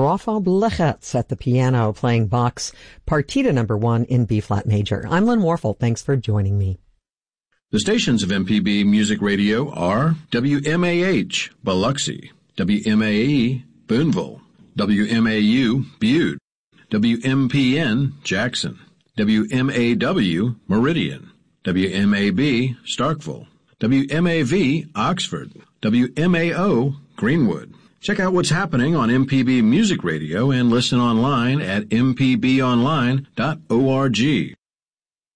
Rafa Blechitz at the piano playing Bach's Partita No. 1 in B-flat major. I'm Lynn Warfel. Thanks for joining me. The stations of MPB Music Radio are WMAH, Biloxi, WMAE, Boonville, WMAU, Butte, WMPN, Jackson, WMAW, Meridian, WMAB, Starkville, WMAV, Oxford, WMAO, Greenwood. Check out what's happening on MPB Music Radio and listen online at mpbonline.org.